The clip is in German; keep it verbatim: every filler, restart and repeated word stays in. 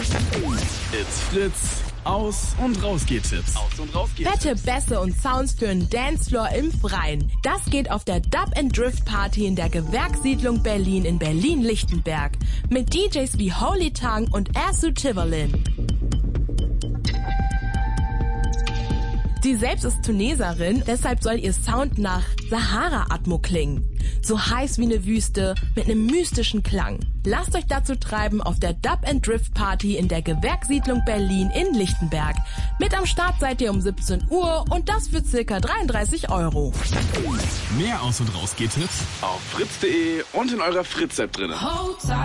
It's Fritz. Aus- und Rausgeht-Tipps. Aus- und Rausgeht-Tipps. Fette Bässe und Sounds für einen Dancefloor im Freien. Das geht auf der Dub and Drift Party in der Gewerkssiedlung Berlin in Berlin-Lichtenberg. Mit D Js wie Holy Tongue und Ersu Tiverlin. Sie selbst ist Tuneserin, deshalb soll ihr Sound nach Sahara-Atmo klingen. So heiß wie eine Wüste, mit einem mystischen Klang. Lasst euch dazu treiben auf der Dub and Drift Party in der Gewerkssiedlung Berlin in Lichtenberg. Mit am Start seid ihr um siebzehn Uhr und das für circa dreiunddreißig Euro. Mehr Aus- und Rausgeht-Tipps auf fritz punkt de und in eurer Fritz-App drin.